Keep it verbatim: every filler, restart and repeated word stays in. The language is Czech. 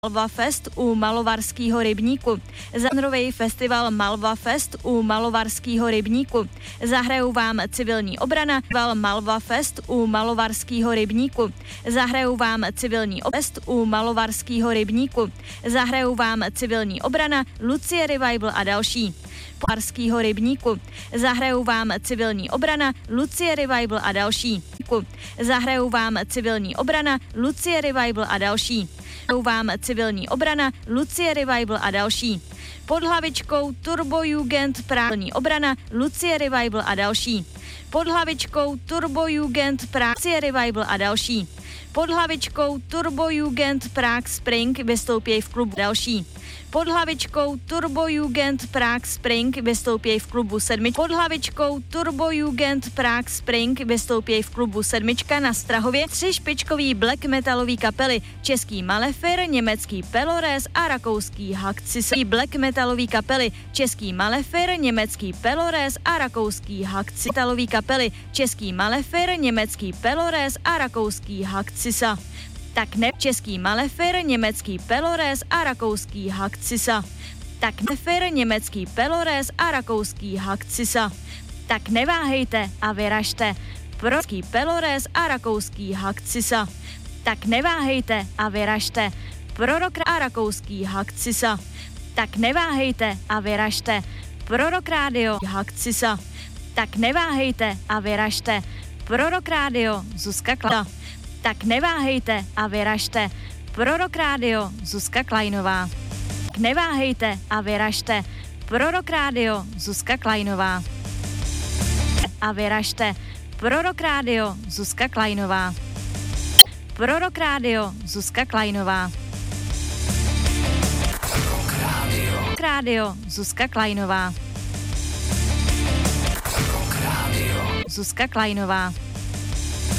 Malva Fest u Malovarského rybníku. Žánrový festival Malva Fest u Malovarského rybníku. Zahrajou vám civilní obrana, festival Malva Fest u Malovarského rybníku. Zahrajou vám civilní fest u Malovarského rybníku. Zahrajou vám civilní obrana, Lucie Revival a další. Malovarského rybníku. Zahrajou vám civilní obrana, Lucie Revival a další. Zahrajou vám civilní obrana, Lucie Revival a další. Vám civilní obrana, Lucie Revival a další. Pod hlavičkou Turbo Jugend právní obrana, Lucie Revival a další. Pod hlavičkou Turbo Jugend Prague, Lucie Revival a další. Pod hlavičkou Turbo Jugend Prague Spring vystoupí v klubu další. Pod hlavičkou Turbo Jugend Prague Spring vystoupí v klubu sedmička. Pod hlavičkou Turbo Jugend Prague Spring vystoupí v klubu sedmička na Strahově tři špičkový black metalový kapely, český Malefer, německý Pelores a rakouský Hakcisa. Black metalový kapely, český Malefer, německý Pelores a rakouský Hakcisa. Metalový kapely, český Malefer, německý Pelores a rakouský Hakcisa. Tak ne český Malefer, německý Pelores a rakouský Hakcisa. Tak Malefer, německý Pelores a rakouský Hakcisa. Tak neváhejte a vyražte. Pro Pelores a rakouský Hakcisa. Tak neváhejte a vyražte. Prorok a rakouský Hakcisa. Tak neváhejte a vyražte. Prorok rádio Hakcisa. Tak neváhejte a vyražte. Prorok rádio Zuzka Klada. Tak neváhejte a vyražte. Prorok rádio Zuzka Klajnová. Tak neváhejte a vyražte. Prorok rádio Zuzka Klajnová. A vyražte. Prorok rádio Zuzka Klajnová. Prorok rádio Zuzka Klajnová. Prorok rádio. Rádio Zuzka Klajnová. Prorok rádio Zuzka Klajnová.